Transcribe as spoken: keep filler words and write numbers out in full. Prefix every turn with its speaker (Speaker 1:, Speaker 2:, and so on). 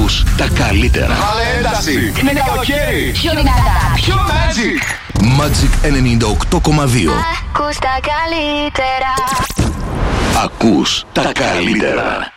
Speaker 1: Ακούς τα καλύτερα.
Speaker 2: Βάλε ένταση. Είναι καλοκαίρι.
Speaker 3: Πιο δυνατά.
Speaker 2: Πιο Magic.
Speaker 1: Magic ενενήντα οκτώ κόμμα δύο.
Speaker 3: Ακούς τα καλύτερα.
Speaker 1: Ακούς τα καλύτερα.